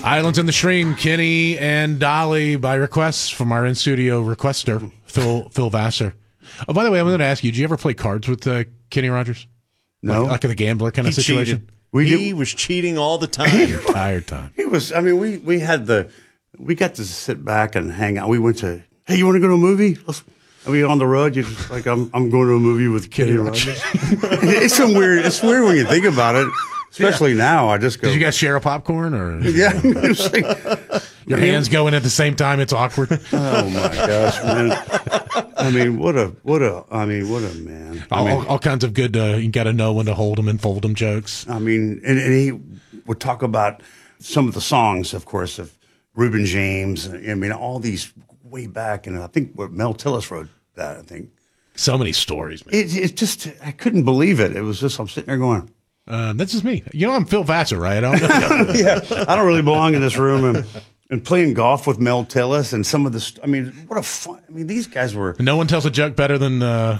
Islands in the Stream, Kenny and Dolly by request from our in-studio requester, Phil Vassar. Oh, by the way, I'm going to ask you, did you ever play cards with Kenny Rogers? No. Like a gambler kind of situation? Cheated. He was cheating all the time. Entire time. He was, I mean, we got to sit back and hang out. We went to, hey, you want to go to a movie? Are we on the road? You're just like, I'm going to a movie with Kenny Rogers. It's weird when you think about it. Especially now, I just go. Did you guys share a popcorn or? Yeah, it's like, your hands going at the same time. It's awkward. Oh my gosh, man! I mean, what a man! All kinds of good. You got to know when to hold them and fold them jokes. I mean, and he would talk about some of the songs, of course, of Reuben James. I mean, all these way back, and I think what Mel Tillis wrote that. I think so many stories. Man. It just I couldn't believe it. It was just I'm sitting there going. That's just me. You know, I'm Phil Vassar, right? I don't know. Yeah, I don't really belong in this room. And playing golf with Mel Tillis and some of the, I mean, what a fun, I mean, these guys were. No one tells a joke better than Mel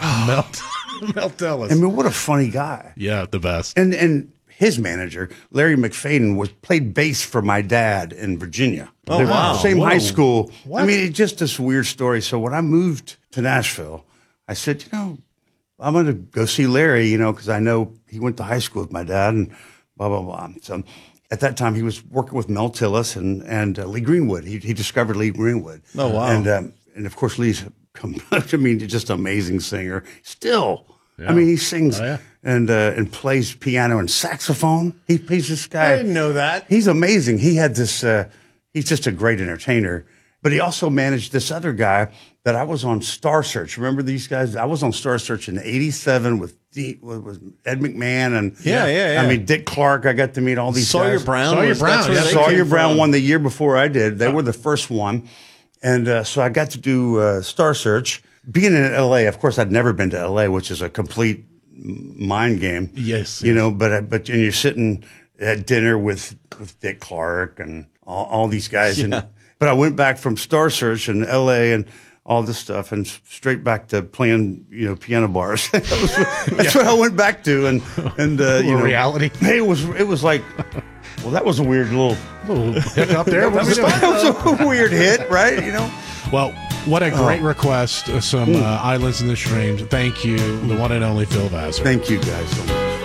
Tillis. I mean, what a funny guy. Yeah, the best. And his manager, Larry McFadden, played bass for my dad in Virginia. Oh, wow. Same high school. What? I mean, it's just this weird story. So when I moved to Nashville, I said, you know, I'm going to go see Larry, you know, because I know he went to high school with my dad and blah, blah, blah. So at that time, he was working with Mel Tillis and Lee Greenwood. He discovered Lee Greenwood. Oh, wow. And of course, Lee's, I mean, just an amazing singer. Still, yeah. I mean, he sings and plays piano and saxophone. He's this guy. I didn't know that. He's amazing. He had this, he's just a great entertainer. But he also managed this other guy that I was on Star Search. Remember these guys? I was on Star Search in '87 with Ed McMahon and yeah. I mean Dick Clark. I got to meet all these Sawyer guys. Brown. Sawyer Brown won the year before I did. They were the first one, and so I got to do Star Search. Being in LA, of course, I'd never been to LA, which is a complete mind game. Yes, you know. But and you're sitting at dinner with Dick Clark and all these guys and. But I went back from Star Search in L.A. and all this stuff, and straight back to playing, you know, piano bars. That's what I went back to, and you know, reality. Hey, it was like, well, that was a weird little hiccup there. that was a weird hit, right? You know. Well, what a great request! Some Islands in the Stream. Thank you, the one and only Phil Vassar. Thank you, guys. So much.